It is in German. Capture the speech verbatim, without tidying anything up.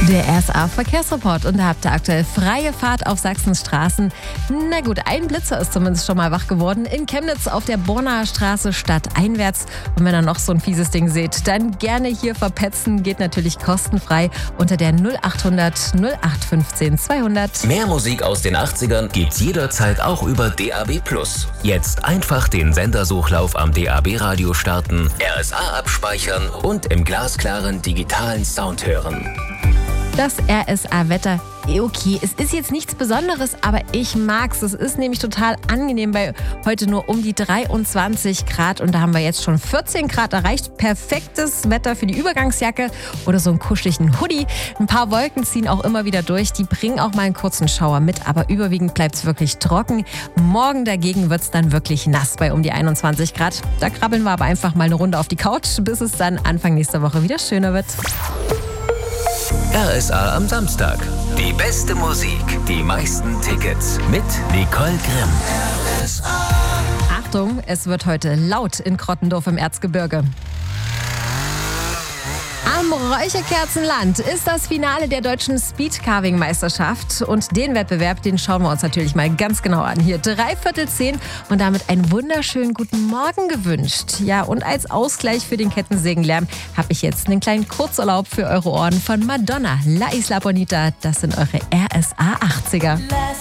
Der R S A-Verkehrsreport und da habt ihr aktuell freie Fahrt auf Sachsens Straßen. Na gut, ein Blitzer ist zumindest schon mal wach geworden. In Chemnitz auf der Bornaer Straße stadteinwärts. Und wenn ihr noch so ein fieses Ding seht, dann gerne hier verpetzen. Geht natürlich kostenfrei unter der null acht hundert null acht fünfzehn zweihundert. Mehr Musik aus den achtzigern gibt's jederzeit auch über D A B plus. Jetzt einfach den Sendersuchlauf am D A B-Radio starten, R S A abspeichern und im glasklaren digitalen Sound hören. Das R S A-Wetter, okay, es ist jetzt nichts Besonderes, aber ich mag's. Es ist nämlich total angenehm bei heute nur um die dreiundzwanzig Grad und da haben wir jetzt schon vierzehn Grad erreicht. Perfektes Wetter für die Übergangsjacke oder so einen kuscheligen Hoodie. Ein paar Wolken ziehen auch immer wieder durch, die bringen auch mal einen kurzen Schauer mit, aber überwiegend bleibt's wirklich trocken. Morgen dagegen wird's dann wirklich nass bei um die einundzwanzig Grad. Da krabbeln wir aber einfach mal eine Runde auf die Couch, bis es dann Anfang nächster Woche wieder schöner wird. R S A am Samstag. Die beste Musik, die meisten Tickets mit Nicole Grimm. R S A. Achtung, es wird heute laut in Krottendorf im Erzgebirge. Am Räucherkerzenland ist das Finale der deutschen Speedcarving-Meisterschaft und den Wettbewerb, den schauen wir uns natürlich mal ganz genau an. Hier dreiviertel zehn und damit einen wunderschönen guten Morgen gewünscht. Ja, und als Ausgleich für den Kettensägenlärm habe ich jetzt einen kleinen Kurzurlaub für eure Ohren von Madonna, La Isla Bonita. Das sind eure R S A achtziger.